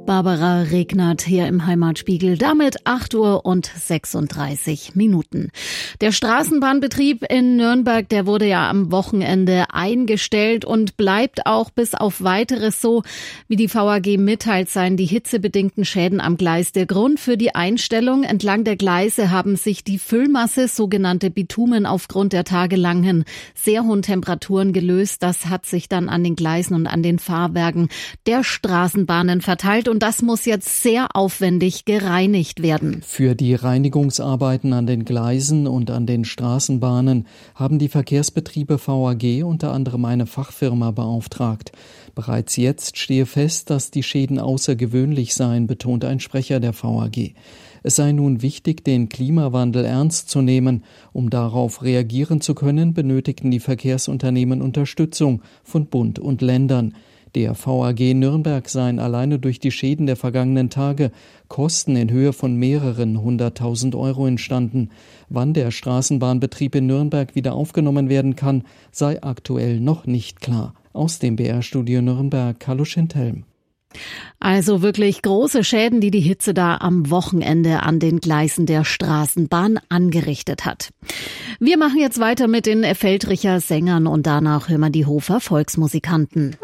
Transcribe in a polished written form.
Barbara Regnert hier im Heimatspiegel. Damit 8:36 Uhr. Der Straßenbahnbetrieb in Nürnberg, der wurde ja am Wochenende eingestellt und bleibt auch bis auf Weiteres so. Wie die VAG mitteilt, seien die hitzebedingten Schäden am Gleis der Grund für die Einstellung. Entlang der Gleise haben sich die Füllmasse, sogenannte Bitumen, aufgrund der tagelangen sehr hohen Temperaturen gelöst. Das hat sich dann an den Gleisen und an den Fahrwerken der Straßenbahnen verteilt und das muss jetzt sehr aufwendig gereinigt werden. Für die Reinigungsarbeiten an den Gleisen und an den Straßenbahnen haben die Verkehrsbetriebe VAG unter anderem eine Fachfirma beauftragt. Bereits jetzt stehe fest, dass die Schäden außergewöhnlich seien, betont ein Sprecher der VAG. Es sei nun wichtig, den Klimawandel ernst zu nehmen. Um darauf reagieren zu können, benötigten die Verkehrsunternehmen Unterstützung von Bund und Ländern. Der VAG Nürnberg seien alleine durch die Schäden der vergangenen Tage Kosten in Höhe von mehreren 100.000 Euro entstanden. Wann der Straßenbahnbetrieb in Nürnberg wieder aufgenommen werden kann, sei aktuell noch nicht klar. Aus dem BR-Studio Nürnberg, Carlo Schintelm. Also wirklich große Schäden, die Hitze da am Wochenende an den Gleisen der Straßenbahn angerichtet hat. Wir machen jetzt weiter mit den Feldricher Sängern und danach hören wir die Hofer Volksmusikanten.